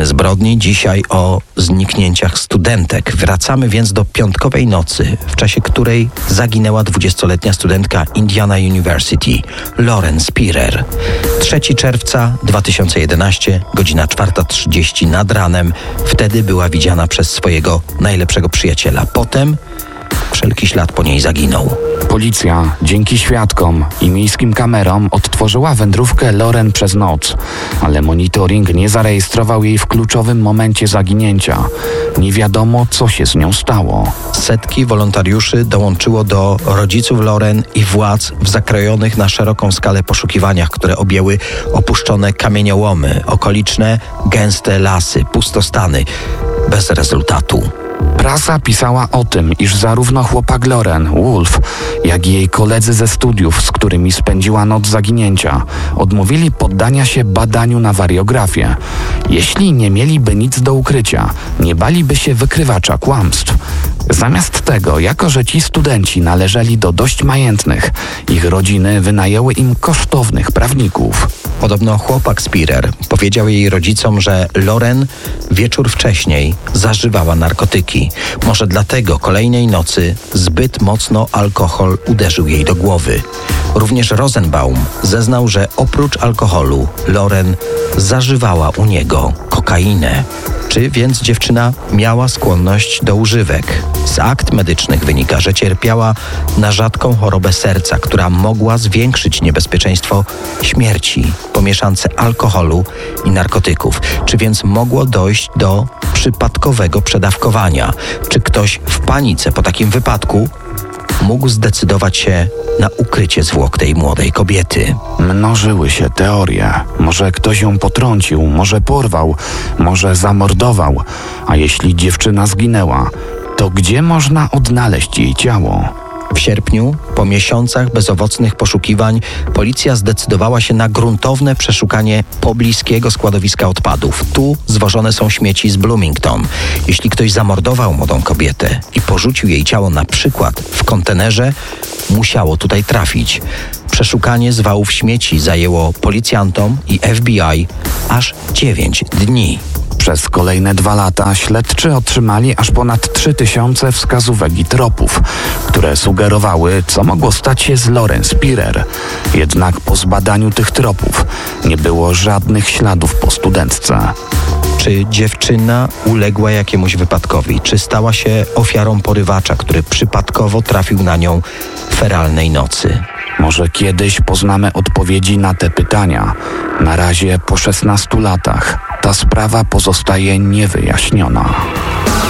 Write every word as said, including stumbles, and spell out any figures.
sceny zbrodni, dzisiaj o zniknięciach studentek. Wracamy więc do piątkowej nocy, w czasie której zaginęła dwudziestoletnia studentka Indiana University, Lauren Spirer. trzeciego czerwca dwa tysiące jedenastego, godzina czwarta trzydzieści nad ranem. Wtedy była widziana przez swojego najlepszego przyjaciela. Potem wszelki ślad po niej zaginął. Policja dzięki świadkom i miejskim kamerom odtworzyła wędrówkę Lauren przez noc, ale monitoring nie zarejestrował jej w kluczowym momencie zaginięcia. Nie wiadomo, co się z nią stało. Setki wolontariuszy dołączyło do rodziców Lauren i władz w zakrojonych na szeroką skalę poszukiwaniach, które objęły opuszczone kamieniołomy, okoliczne gęste lasy, pustostany. Bez rezultatu. Prasa pisała o tym, iż zarówno chłopak Lauren, Wolf, jak i jej koledzy ze studiów, z którymi spędziła noc zaginięcia, odmówili poddania się badaniu na wariografię. Jeśli nie mieliby nic do ukrycia, nie baliby się wykrywacza kłamstw. Zamiast tego, jako że ci studenci należeli do dość majętnych, ich rodziny wynajęły im kosztownych prawników. Podobno chłopak Spirer powiedział jej rodzicom, że Lauren wieczór wcześniej zażywała narkotyki. Może dlatego kolejnej nocy zbyt mocno alkohol uderzył jej do głowy. Również Rosenbaum zeznał, że oprócz alkoholu Lauren zażywała u niego kokainę. Czy więc dziewczyna miała skłonność do używek? Z akt medycznych wynika, że cierpiała na rzadką chorobę serca, która mogła zwiększyć niebezpieczeństwo śmierci po mieszance alkoholu i narkotyków. Czy więc mogło dojść do przypadkowego przedawkowania? Czy ktoś w panice po takim wypadku mógł zdecydować się na ukrycie zwłok tej młodej kobiety? Mnożyły się teorie. Może ktoś ją potrącił, może porwał, może zamordował. A jeśli dziewczyna zginęła, to gdzie można odnaleźć jej ciało? W sierpniu, po miesiącach bezowocnych poszukiwań, policja zdecydowała się na gruntowne przeszukanie pobliskiego składowiska odpadów. Tu zwożone są śmieci z Bloomington. Jeśli ktoś zamordował młodą kobietę i porzucił jej ciało na przykład w kontenerze, musiało tutaj trafić. Przeszukanie zwałów śmieci zajęło policjantom i F B I aż dziewięć dni. Przez kolejne dwa lata śledczy otrzymali aż ponad trzy tysiące wskazówek i tropów, które sugerowały, co mogło stać się z Lauren Spirer. Jednak po zbadaniu tych tropów nie było żadnych śladów po studentce. Czy dziewczyna uległa jakiemuś wypadkowi? Czy stała się ofiarą porywacza, który przypadkowo trafił na nią feralnej nocy? Może kiedyś poznamy odpowiedzi na te pytania. Na razie po szesnastu latach ta sprawa pozostaje niewyjaśniona.